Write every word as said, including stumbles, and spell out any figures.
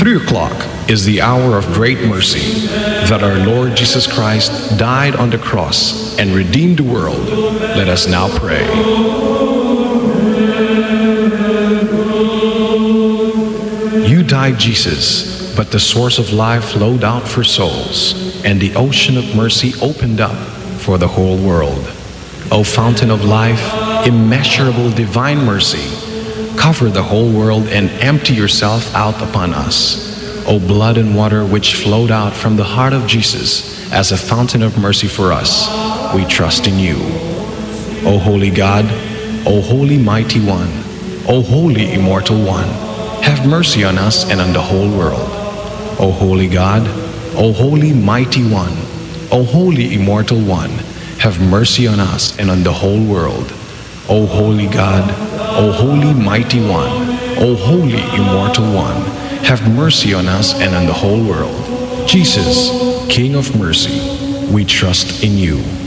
Three o'clock is the hour of great mercy, that our Lord Jesus Christ died on the cross and redeemed the world. Let us now pray. You died, Jesus, but the source of life flowed out for souls, and the ocean of mercy opened up for the whole world. O fountain of life, immeasurable divine mercy, cover the whole world and empty yourself out upon us. O blood and water which flowed out from the heart of Jesus as a fountain of mercy for us, we trust in you. O holy God, O holy mighty one, O holy immortal one, have mercy on us and on the whole world. O holy God, O holy mighty one, O holy immortal one, have mercy on us and on the whole world. O holy God, O holy mighty one, O holy immortal one, have mercy on us and on the whole world. Jesus, King of mercy, we trust in you.